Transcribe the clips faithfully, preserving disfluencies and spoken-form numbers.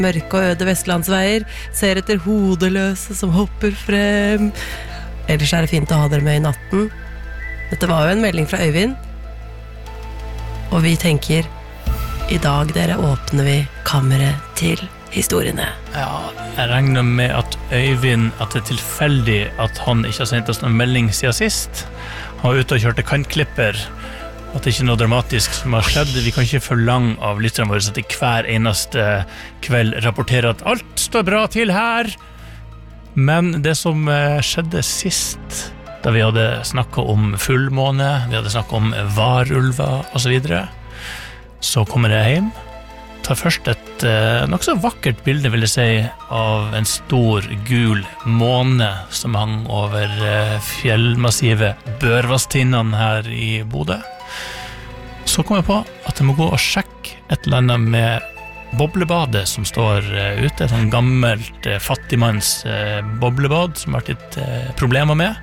mørke og øde vestlandsveier, ser etter hodeløse som hopper frem. Ellers er det fint å ha dere med i natten. Dette var jo en melding fra Øyvind. Og vi tenker, i dag dere åpner vi kammeret til historiene. Ja, jeg regner med at Øyvind, at det er tilfeldig at han ikke har sendt oss noen melding siden sist. Han var ute og kjørte kantklipper, at det ikke er noe dramatisk som har skjedd. Vi kan ikke forlange av lytterne våre at de hver eneste kveld rapporterer at alt står bra til her. Men det som skjedde sist, da vi hadde snakket om fullmåne, vi hadde snakket om varulver og så videre, så kommer jeg hjem, tar først et nok så vakkert bilde, vil jeg si, av en stor gul måne som hang over fjellmassivet Børvastinnan her i Bodø. Så kom jeg på at jeg må gå og sjekke et eller annet med boblebadet som står ute, et sånn gammelt fattigmanns boblebad som har vært litt problemer med.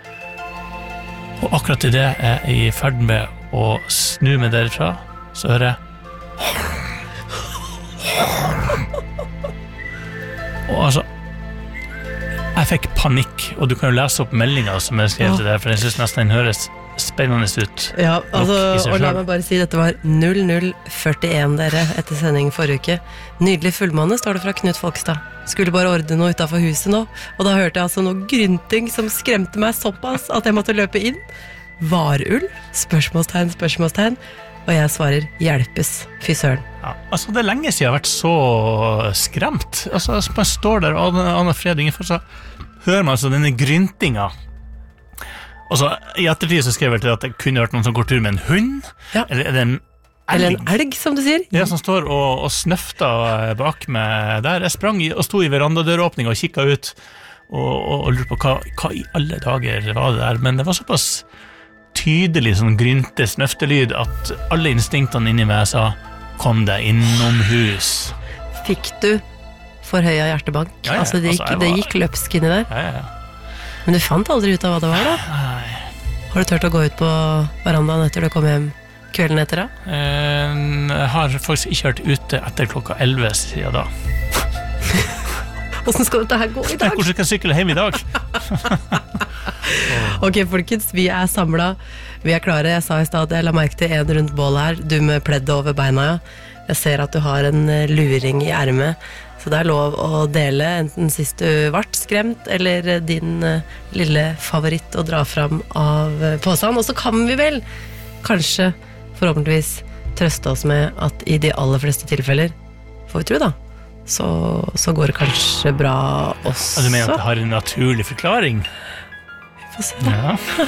Og akkurat i det jeg er i ferd med å snu meg derfra, så hører jeg og altså jeg fikk panikk, og du kan jo lese opp meldingen som jeg skrev til deg, for jeg synes nesten den høres spennende ut. Ja, altså, og la meg bare si, dette var null null førtien dere etter sending forrige uke. Nydelig fullmåne, står det fra Knut Folkestad. Skulle bare ordne noe utenfor huset nå, og da hørte jeg altså noe grynting som skremte meg såpass at jeg måtte løpe inn. Varull? Spørsmålstegn, spørsmålstegn. Og jeg svarer, hjelpes, fy søren. Ja, altså det er lenge siden jeg har vært så skremt. Altså, man står der, og Anna Fredingen, for så hører man altså denne gryntinga. Og så i ettertid så skrev jeg til at det kunne vært noen som går tur med en hund, ja. eller er det en elg? Eller en elg, som du sier. Ja, som står og, og snøfta bak meg der. Jeg sprang i, og stod i verandadøråpningen og kikket ut, og, og, og lurte på hva, hva i alle dager var det der. Men det var såpass tydelig sånn grynte snøftelyd at alle instinktene inni meg sa, kom deg innom hus. Fikk du forhøya hjertebank? Ja, ja. Altså, det gikk, altså, var... det gikk løpsk inni der? Ja, ja, ja. Men du fant aldri ut av hva det var da? Nei. Har du tørt å gå ut på verandaen etter du kom hjem kvelden etter da? Eh, jeg har faktisk ikke vært ute etter klokka elleve siden da. Hvordan skal dette her gå i dag? Hvordan skal jeg sykle hjem i dag? Ok, folkens, vi er samlet. Vi er klare. Jeg sa i sted at jeg la merke til en rundt bålet her. Du med pleddet over beina, ja. Jeg ser at du har en luring i ermet. Så det er lov å dele enten sist du vart skremt, eller din uh, lille favoritt å dra fram av uh, påsen. Og så kan vi vel kanskje forhåpentligvis trøste oss med at i de aller fleste tilfeller, får vi tro da, så, så går det kanskje bra også. Du mener at det har en naturlig forklaring? Vi får se da. Ja.